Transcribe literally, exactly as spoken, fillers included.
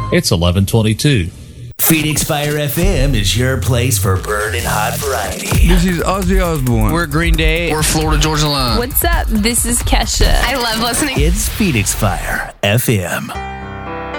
It's eleven twenty-two. Phoenix Fire F M is your place for burning hot variety. This is Ozzy Osbourne. We're Green Day. We're Florida Georgia Line. What's up? This is Kesha. I love listening. It's Phoenix Fire F M.